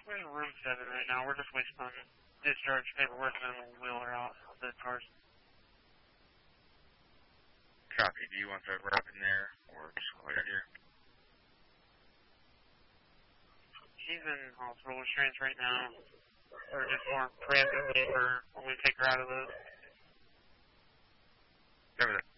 We're in room 7 right now. We're just waiting on discharge paperwork and then we'll wheel her out of the cars. Copy. Do you want to wrap in there or just wait right here? She's in hospital restraints right now. Or just more preemptively for when we take her out of the... Cover that.